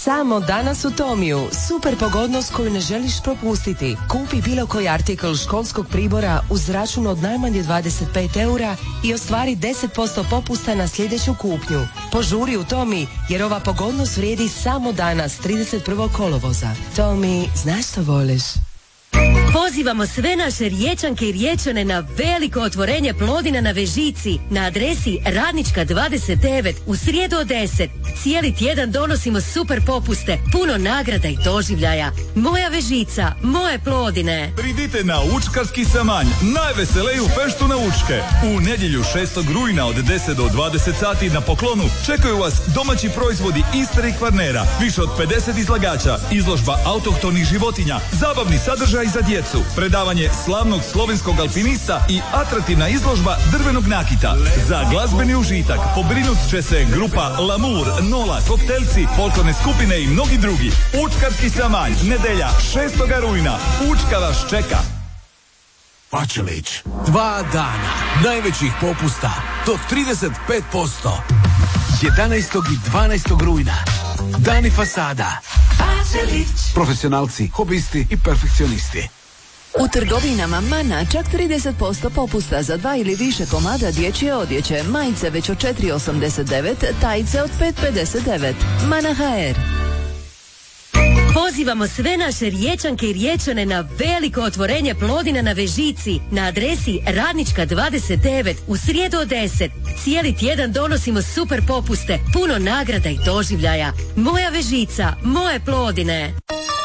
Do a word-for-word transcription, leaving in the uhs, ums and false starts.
Samo danas u Tomiju. Super pogodnost koju ne želiš propustiti. Kupi bilo koji artikl školskog pribora uz račun od najmanje dvadeset pet eura i ostvari deset posto popusta na sljedeću kupnju. Požuri u Tomi jer ova pogodnost vrijedi samo danas, trideset prvog kolovoza. Tomi, znaš što voliš? Pozivamo sve naše Riječanke i Riječane na veliko otvorenje Plodina na Vežici na adresi Radnička dvadeset devet u srijedu od deset. Cijeli tjedan donosimo super popuste, puno nagrada i doživljaja. Moja Vežica, moje Plodine. Pridite na Učkarski samanj, najveseliju feštu na Učke. U nedjelju šestog rujna od deset do dvadeset sati na poklonu čekaju vas domaći proizvodi Istre i Kvarnera, više od pedeset izlagača, izložba autohtonih životinja, zabavni sadržaj za djecu, predavanje slavnog slovenskog alpinista i atraktivna izložba drvenog nakita. Za glazbeni užitak pobrinut će se grupa Lamour, Nola, Koktelci, folklorne skupine i mnogi drugi. Učkarski samanj, nedelja šestog rujna. Učka vas čeka. Pačelić, dva dana najvećih popusta do trideset pet posto. jedanaestog i dvanaestog rujna. Dani fasada. Pačelić. Profesionalci, hobisti i perfekcionisti. U trgovinama Mana čak trideset posto popusta za dva ili više komada dječje odjeće, majice već od četiri osamdeset devet, tajice od pet pedeset devet. Mana ha er. Pozivamo sve naše Riječanke i Riječane na veliko otvorenje Plodina na Vežici na adresi Radnička dvadeset devet u srijedu od deset. Cijeli tjedan donosimo super popuste, puno nagrada i doživljaja. Moja Vežica, moje Plodine.